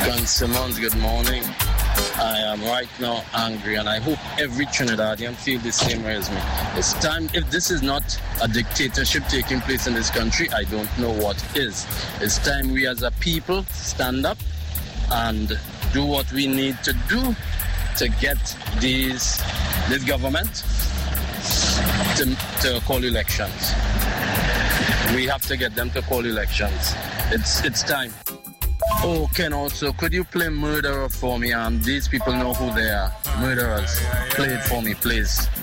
Simmons, good morning. I am right now angry, and I hope every Trinidadian feels the same way as me. It's time, if this is not a dictatorship taking place in this country, I don't know what is. It's time we as a people stand up and do what we need to do to get this government to call elections. We have to get them to call elections. It's time. Oh, Ken, also, could you play Murderer for me? These people know who they are. Murderers. Play it for me, please.